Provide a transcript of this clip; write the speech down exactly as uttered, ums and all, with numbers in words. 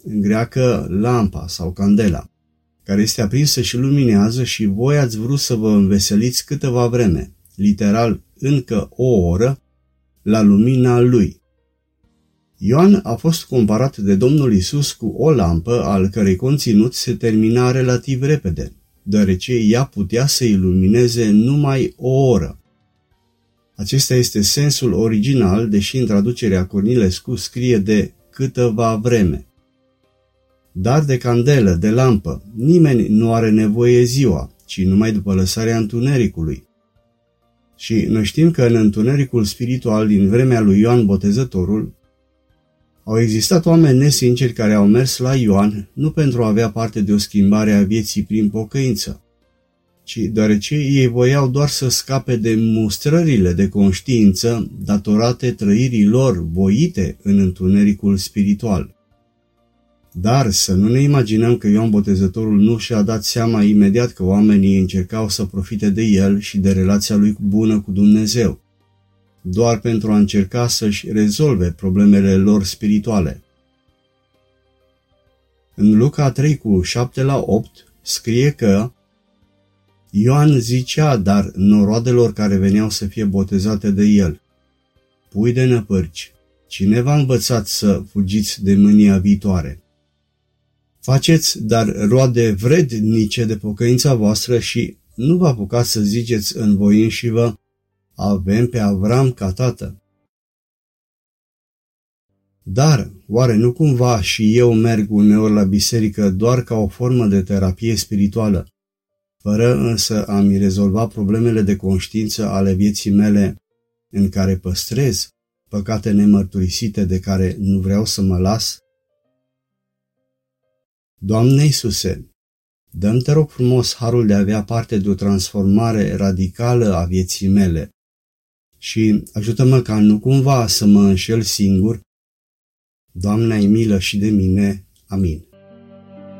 în greacă lampa sau candela, care este aprinsă și luminează și voi ați vrut să vă înveseliți câteva vreme, literal încă o oră, la lumina lui. Ioan a fost comparat de Domnul Isus cu o lampă al cărei conținut se termina relativ repede, deoarece ea putea să ilumineze numai o oră. Acesta este sensul original, deși în traducerea Cornilescu scrie de câteva vreme. Dar de candelă, de lampă, nimeni nu are nevoie ziua, ci numai după lăsarea întunericului. Și noi știm că în întunericul spiritual din vremea lui Ioan Botezătorul au existat oameni nesinceri care au mers la Ioan nu pentru a avea parte de o schimbare a vieții prin pocăință, ci deoarece ei voiau doar să scape de mustrările de conștiință datorate trăirii lor voite în întunericul spiritual. Dar să nu ne imaginăm că Ioan Botezătorul nu și-a dat seama imediat că oamenii încercau să profite de el și de relația lui bună cu Dumnezeu, doar pentru a încerca să-și rezolve problemele lor spirituale. În Luca trei cu șapte la opt scrie că Ioan zicea dar noroadelor care veneau să fie botezate de el: pui de năpârci, cine v-a învățat să fugiți de mânia viitoare? Faceți dar roade vrednice de pocăința voastră și nu vă apucați să ziceți în voi înșivă: avem pe Avram ca tată. Dar, oare nu cumva și eu merg uneori la biserică doar ca o formă de terapie spirituală, fără însă a-mi rezolva problemele de conștiință ale vieții mele, în care păstrez păcate nemărturisite de care nu vreau să mă las? Doamne Iisuse, dă-mi, te rog frumos, harul de a avea parte de o transformare radicală a vieții mele și ajută-mă ca nu cumva să mă înșel singur. Doamne, ai milă și de mine. Amin.